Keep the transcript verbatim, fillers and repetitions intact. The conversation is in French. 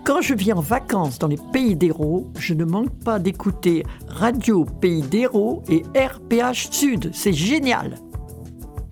Quand je viens en vacances dans les pays d'Hérault, je ne manque pas d'écouter Radio Pays d'Hérault et R P H Sud. C'est génial!